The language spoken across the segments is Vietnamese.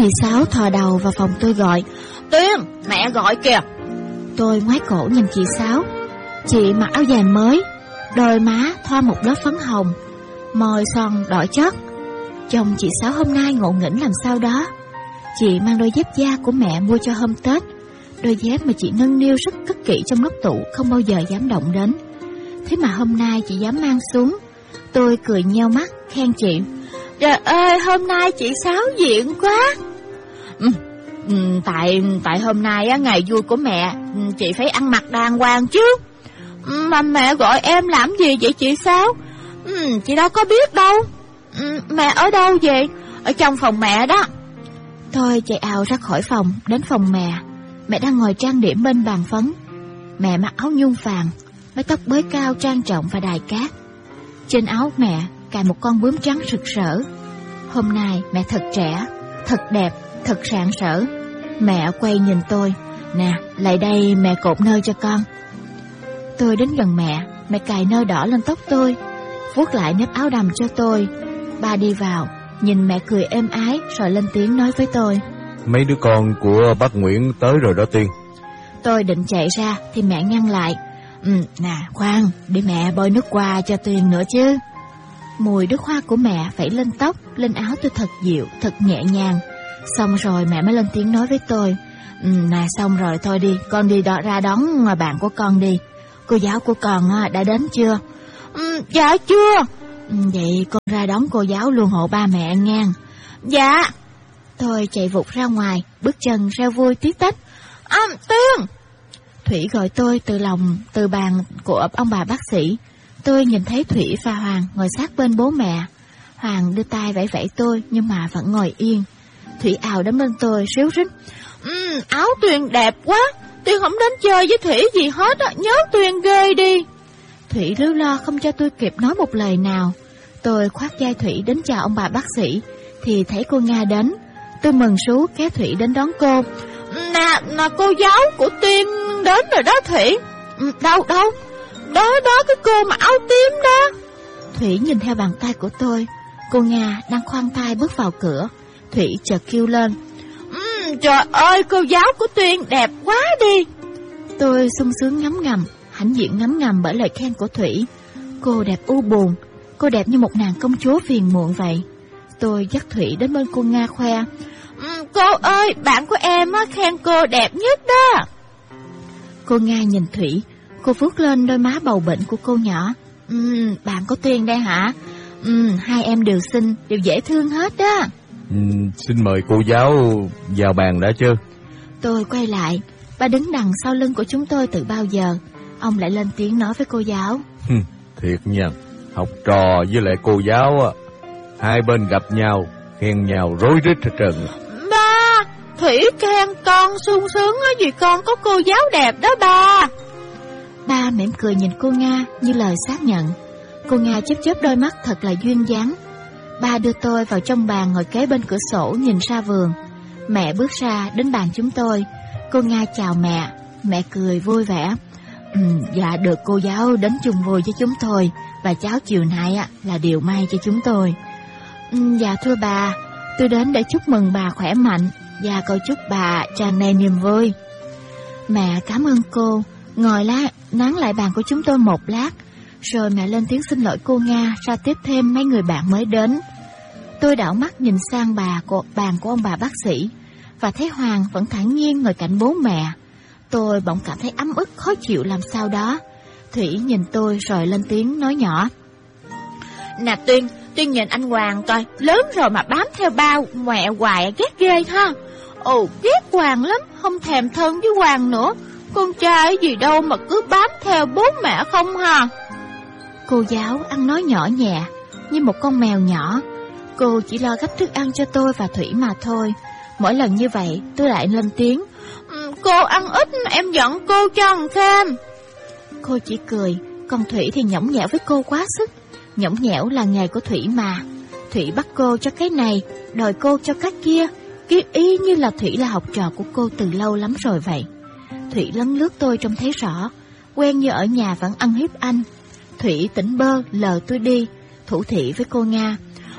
Chị Sáu thò đầu vào phòng tôi gọi: Tuyên, mẹ gọi kìa. Tôi ngoái cổ nhìn chị Sáu. Chị mặc áo dài mới, đôi má thoa một lớp phấn hồng, môi son đỏ chót. Chồng chị Sáu hôm nay ngộ nghĩnh làm sao đó. Chị mang đôi dép da của mẹ mua cho hôm Tết, đôi dép mà chị nâng niu rất cất kỹ trong góc tủ, không bao giờ dám động đến. Thế mà hôm nay chị dám mang xuống. Tôi cười nheo mắt khen chị: Trời ơi, hôm nay chị Sáu diện quá. Tại hôm nay á, ngày vui của mẹ, chị phải ăn mặc đàng hoàng chứ. Mà mẹ gọi em làm gì vậy chị Sáu? Chị đâu có biết đâu. Mẹ ở đâu vậy? Ở trong phòng mẹ đó. Tôi chạy ào ra khỏi phòng, đến phòng mẹ. Mẹ đang ngồi trang điểm bên bàn phấn. Mẹ mặc áo nhung vàng, mái tóc bới cao trang trọng và đài cát. Trên áo mẹ cài một con bướm trắng rực rỡ. Hôm nay mẹ thật trẻ, thật đẹp, thật rạng rỡ. Mẹ quay nhìn tôi: Nè, lại đây mẹ cột nơ cho con. Tôi đến gần mẹ cài nơ đỏ lên tóc tôi, vuốt lại nếp áo đầm cho tôi. Ba đi vào, nhìn mẹ cười êm ái rồi lên tiếng nói với tôi: Mấy đứa con của bác Nguyễn tới rồi đó Tiên. Tôi định chạy ra thì mẹ ngăn lại: Nè khoan, để mẹ bôi nước hoa cho Tuyền nữa chứ. Mùi nước hoa của mẹ vẩy lên tóc, lên áo tôi thật dịu, thật nhẹ nhàng. Xong rồi mẹ mới lên tiếng nói với tôi: Nè xong rồi thôi đi, con đi ra đón bạn của con đi. Cô giáo của con đã đến chưa? Dạ chưa. Vậy con ra đón cô giáo luôn hộ ba mẹ ngang. Dạ. Tôi chạy vụt ra ngoài, bước chân reo vui tí tách: Tiên. Thủy gọi tôi từ bàn của ông bà bác sĩ. Tôi nhìn thấy Thủy và Hoàng ngồi sát bên bố mẹ. Hoàng đưa tay vẫy vẫy tôi nhưng mà vẫn ngồi yên. Thủy ào đến bên tôi ríu rít: Áo Tuyền đẹp quá, Tuyền không đến chơi với Thủy gì hết á, nhớ Tuyền ghê đi. Thủy líu lo không cho tôi kịp nói một lời nào. Tôi khoác vai Thủy đến chào ông bà bác sĩ thì thấy cô Nga đến. Tôi mừng sú kéo Thủy đến đón cô. Nè cô giáo của Tiên đến rồi đó Thủy. Đâu đó cái cô mà áo tím đó. Thủy nhìn theo bàn tay của tôi. Cô Nga đang khoan thai bước vào cửa. Thủy chợt kêu lên: Trời ơi, cô giáo của Tuyên đẹp quá đi. Tôi sung sướng ngấm ngầm, hãnh diện ngấm ngầm bởi lời khen của Thủy. Cô đẹp u buồn, cô đẹp như một nàng công chúa phiền muộn vậy. Tôi dắt Thủy đến bên cô Nga khoe: Cô ơi, bạn của em á, khen cô đẹp nhất đó. Cô Nga nhìn Thủy, cô vuốt lên đôi má bầu bĩnh của cô nhỏ: Bạn của Tuyên đây hả? Hai em đều xinh, đều dễ thương hết đó. Xin mời cô giáo vào bàn đã chưa? Tôi quay lại, ba đứng đằng sau lưng của chúng tôi từ bao giờ. Ông lại lên tiếng nói với cô giáo: Thiệt nha, học trò với lại cô giáo hai bên gặp nhau, khen nhau rối rít hết trơn. Ba, Thủy khen con sung sướng á vì con có cô giáo đẹp đó ba. Ba mỉm cười nhìn cô Nga như lời xác nhận. Cô Nga chớp chớp đôi mắt thật là duyên dáng. Ba đưa tôi vào trong bàn ngồi kế bên cửa sổ nhìn ra vườn. Mẹ bước ra đến bàn chúng tôi. Cô Nga chào mẹ. Mẹ cười vui vẻ: Dạ được cô giáo đến chung vui với chúng tôi, và cháu chiều nay là điều may cho chúng tôi. Dạ thưa bà, tôi đến để chúc mừng bà khỏe mạnh và cầu chúc bà tràn đầy niềm vui. Mẹ cảm ơn cô. Ngồi nán lại bàn của chúng tôi một lát, rồi mẹ lên tiếng xin lỗi cô Nga ra tiếp thêm mấy người bạn mới đến. Tôi đảo mắt nhìn sang bàn của ông bà bác sĩ và thấy Hoàng vẫn thản nhiên ngồi cạnh bố mẹ. Tôi bỗng cảm thấy ấm ức khó chịu làm sao đó. Thủy nhìn tôi rồi lên tiếng nói nhỏ: Nè Tuyên nhìn anh Hoàng coi, lớn rồi mà bám theo ba mẹ hoài ghét ghê ha. Ghét Hoàng lắm, không thèm thân với Hoàng nữa. Con trai gì đâu mà cứ bám theo bố mẹ không ha. Cô giáo ăn nói nhỏ nhẹ như một con mèo nhỏ. Cô chỉ lo gấp thức ăn cho tôi và Thủy mà thôi. Mỗi lần như vậy tôi lại lên tiếng: Cô ăn ít, em giận cô cho ăn thêm. Cô chỉ cười, còn Thủy thì nhõng nhẽo với cô quá sức. Nhõng nhẽo là nghề của Thủy mà. Thủy bắt cô cho cái này, đòi cô cho cái kia, cứ y như là Thủy là học trò của cô từ lâu lắm rồi vậy. Thủy lấn lướt tôi trông thấy rõ, quen như ở nhà vẫn ăn hiếp anh. Thủy tỉnh bơ lờ tôi đi, thủ thị với cô Nga: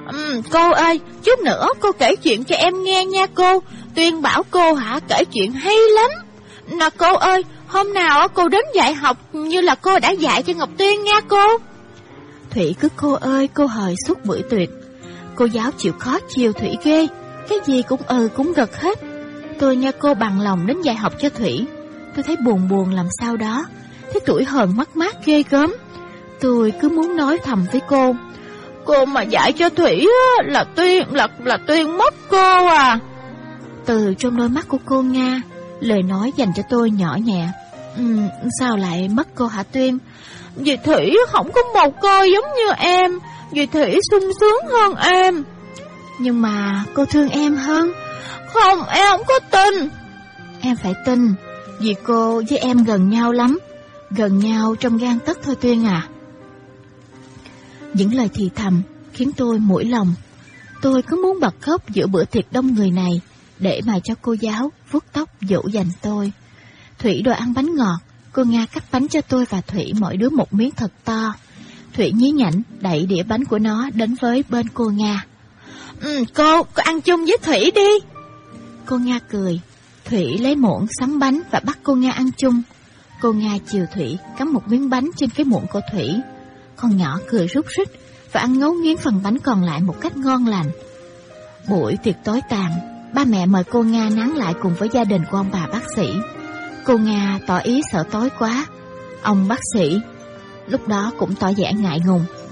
Cô ơi, chút nữa cô kể chuyện cho em nghe nha cô. Tuyên bảo cô kể chuyện hay lắm. Nè cô ơi, hôm nào cô đến dạy học như là cô đã dạy cho Ngọc Tuyên nha cô. Thủy cứ cô ơi cô hời suốt buổi tuyệt. Cô giáo chịu khó chiều Thủy ghê, cái gì cũng cũng gật hết. Tôi nghe cô bằng lòng đến dạy học cho Thủy. Tôi thấy buồn làm sao đó, thấy tuổi hờn mất mát ghê gớm. Tôi cứ muốn nói thầm với cô mà dạy cho Thủy là Tuyên mất cô à. Từ trong đôi mắt của cô Nga, lời nói dành cho tôi nhỏ nhẹ. Sao lại mất cô hả Tuyên? Vì Thủy không có một cô giống như em, vì Thủy sung sướng hơn em. Nhưng mà cô thương em hơn. Không, em không có tin. Em phải tin, vì cô với em gần nhau lắm, gần nhau trong gang tấc thôi Tuyên à. Những lời thì thầm khiến tôi mũi lòng. Tôi cứ muốn bật khóc giữa bữa tiệc đông người này, để mà cho cô giáo vuốt tóc dỗ dành tôi. Thủy đòi ăn bánh ngọt, cô Nga cắt bánh cho tôi và Thủy mỗi đứa một miếng thật to. Thủy nhí nhảnh đẩy đĩa bánh của nó đến với bên cô Nga. Cô ăn chung với Thủy đi. Cô Nga cười. Thủy lấy muỗng sắm bánh và bắt cô Nga ăn chung. Cô Nga chiều Thủy cắm một miếng bánh trên cái muỗng của Thủy. Con nhỏ cười rúc rích và ăn ngấu nghiến phần bánh còn lại một cách ngon lành. Buổi tiệc tối tàn, ba mẹ mời cô Nga nán lại cùng với gia đình của ông bà bác sĩ. Cô Nga tỏ ý sợ tối quá. Ông bác sĩ lúc đó cũng tỏ vẻ ngại ngùng.